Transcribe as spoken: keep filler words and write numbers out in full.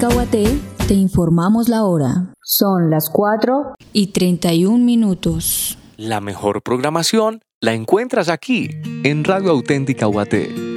Auténtica U A T, te informamos la hora. Son las cuatro y treinta y un minutos. La mejor programación la encuentras aquí, en Radio Auténtica U A T.